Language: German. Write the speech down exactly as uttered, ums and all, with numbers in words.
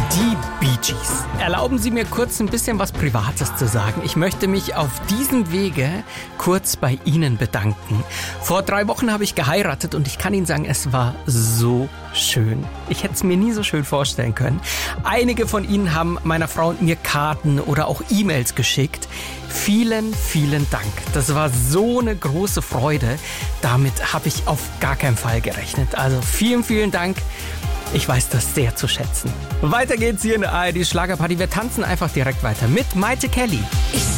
Die Bee Gees. Erlauben Sie mir kurz ein bisschen was Privates zu sagen. Ich möchte mich auf diesem Wege kurz bei Ihnen bedanken. Vor drei Wochen habe ich geheiratet und ich kann Ihnen sagen, es war so schön. Ich hätte es mir nie so schön vorstellen können. Einige von Ihnen haben meiner Frau und mir Karten oder auch E-Mails geschickt. Vielen, vielen Dank. Das war so eine große Freude. Damit habe ich auf gar keinen Fall gerechnet. Also vielen, vielen Dank. Ich weiß das sehr zu schätzen. Weiter geht's hier in der A R D Schlagerparty. Wir tanzen einfach direkt weiter mit Maite Kelly. Ich